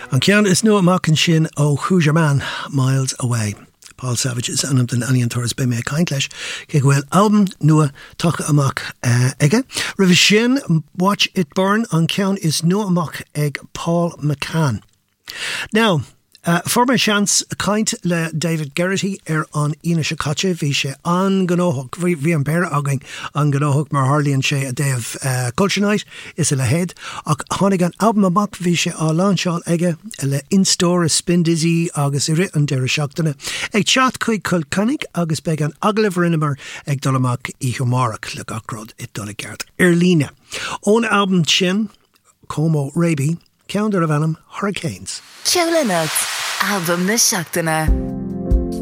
An ceann is nua amach an sin ó Hoosier Man, Miles Away. Paul Savage is anam den Alien Tours be me kaint leis. Ke gwel album nua tak amach ege. Riv sin Watch It Burn an ceann is nua amach eg Paul McCann. Now, former chance kaint le David Geraghty an Ina Shakache vi sé an ganohok vi an bear aging an ganohok mar Harley and sé a day of culture night is le head ag honig an album amach vi sé a launchal ege le in-store spin dizzy agus iri an dere shachtana ag chat kuig kulkanig agus beg an aglever inimmer ag dolamak I humorak le gakrod it doligard Erlina on album chin Como Raby Calendar of Annam Hurricanes. Ceolanach, album na seachtaine.